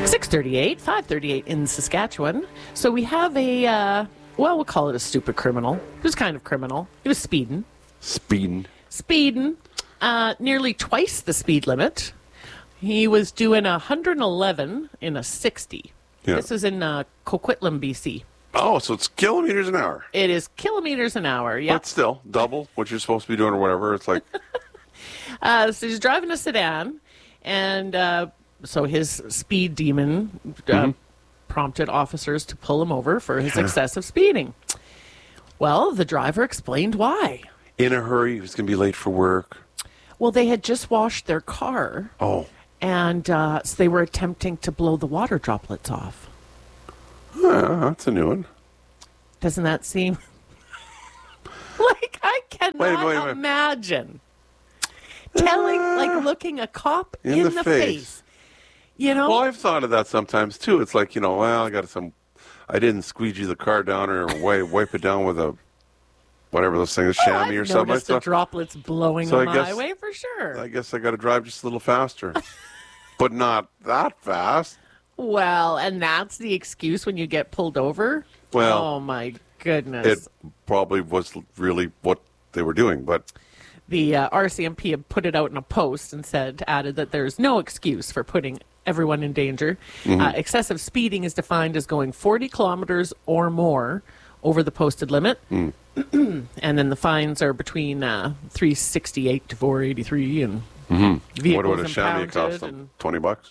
6:38, 5:38 in Saskatchewan. So we have we'll call it a stupid criminal. He was kind of criminal. He was speeding. Speeding. Nearly twice the speed limit. He was doing 111 in a 60. Yeah. This is in Coquitlam, BC. Oh, so it's kilometers an hour. It is kilometers an hour, yeah. But still, double what you're supposed to be doing or whatever. It's like... So he's driving a sedan, and so his speed demon prompted officers to pull him over for his excessive speeding. Well, the driver explained why. In a hurry, he was going to be late for work. Well, they had just washed their car. Oh. And so they were attempting to blow the water droplets off. That's a new one. Doesn't that seem... like, I cannot imagine looking a cop in the face. You know? Well, I've thought of that sometimes, too. It's like, I didn't squeegee the car down or wipe it down with a, whatever those things, chamois or something. Noticed the droplets blowing on the highway for sure. I guess I got to drive just a little faster. But not that fast. Well, and that's the excuse when you get pulled over? Well, oh, my goodness. It probably was really what they were doing, but... The RCMP had put it out in a post and added that there's no excuse for putting everyone in danger. Excessive speeding is defined as going 40 kilometers or more over the posted limit. And then the fines are between $368 to $483 and vehicles what would a chamois cost them? $20?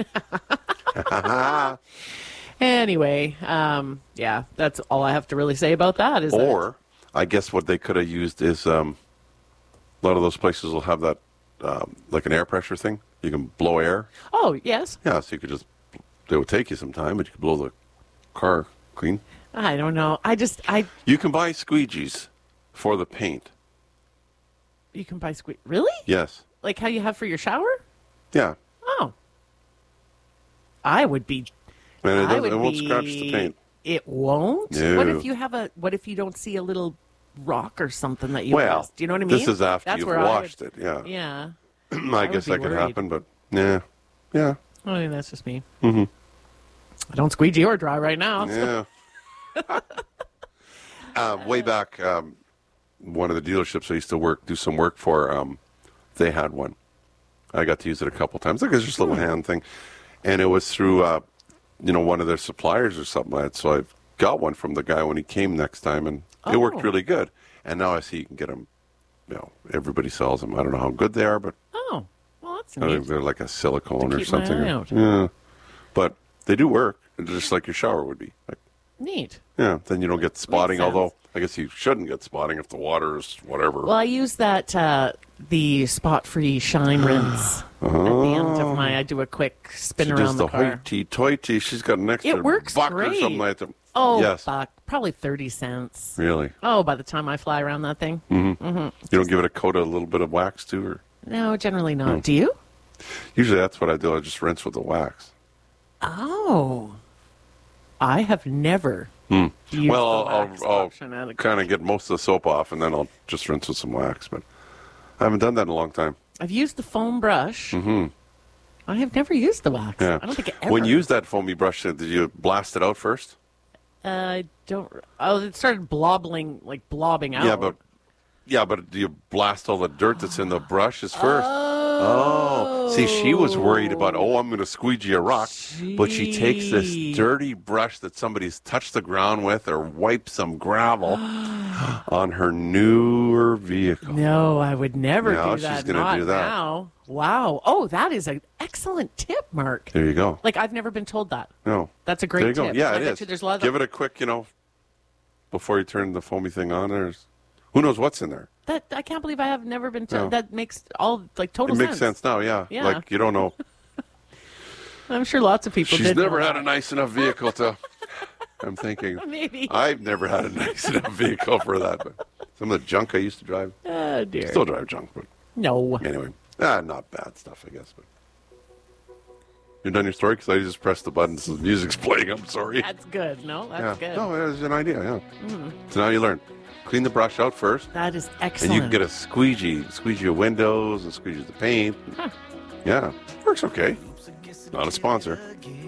Anyway, that's all I have to really say about that. I guess what they could have used is a lot of those places will have that like an air pressure thing. You can blow air. Oh, yes. Yeah, so you could they would take you some time, but you could blow the car clean. I don't know. You can buy squeegees for the paint. You can buy Really? Yes. Like how you have for your shower? Yeah. Oh. I would be... And it won't scratch the paint. It won't? No. What if you don't see a little rock or something that you missed? Do you know what I mean? This is after you've washed it, yeah. Yeah. I guess that could happen, but yeah. Yeah. I mean, that's just me. I don't squeegee or dry right now. Yeah. Way back, one of the dealerships I used to do some work for, they had one. I got to use it a couple times. Like it's just a little hand thing. And it was through, one of their suppliers or something like that. So I got one from the guy when he came next time, and it worked really good. And now I see you can get them, everybody sells them. I don't know how good they are, but... Oh, well, that's neat. I think they're like a silicone or something. My eye out. Yeah. But they do work, just like your shower would be. Like, neat. Yeah, then you don't get spotting, although I guess you shouldn't get spotting if the water is whatever. Well, I use that, the spot-free shine rinse at the end of I do a quick spin around the car. Hoity-toity. She's got an extra buck or something like that. Oh, yes. Buck. Probably 30 cents. Really? Oh, by the time I fly around that thing. You don't give it a coat of a little bit of wax, too? Or? No, generally not. Do you? Usually that's what I do. I just rinse with the wax. Oh. I have never used the wax option. I'll kind of get most of the soap off, and then I'll just rinse with some wax. But I haven't done that in a long time. I've used the foam brush. I have never used the wax. Yeah. I don't think I ever. When you used that foamy brush, did you blast it out first? I don't. Oh, it started blobbing out. Yeah, but do you blast all the dirt that's in the brushes first? Oh. See, she was worried about, I'm going to squeegee a rock. But she takes this dirty brush that somebody's touched the ground with or wiped some gravel on her newer vehicle. No, I would never do that. She's going to do that. Now. Wow. Oh, that is an excellent tip, Mark. There you go. Like, I've never been told that. No. That's a great tip. Yeah, it is. There's a lot Give it a quick, before you turn the foamy thing on. Who knows what's in there? That I can't believe I have never been told. No. That makes total sense. It makes sense now, yeah. Like, you don't know. I'm sure lots of people She's never had a nice enough vehicle to... I'm thinking. Maybe. I've never had a nice enough vehicle for that. But some of the junk I used to drive. Oh, dear. Still drive junk, but... No. Anyway. Not bad stuff, I guess. But you done your story? Because I just pressed the button. So the music's playing. I'm sorry. That's good. No, that's good. No, it was an idea, So now you learn. Clean the brush out first. That is excellent. And you can get a squeegee your windows and squeegee the paint. Yeah, works okay. Not a sponsor.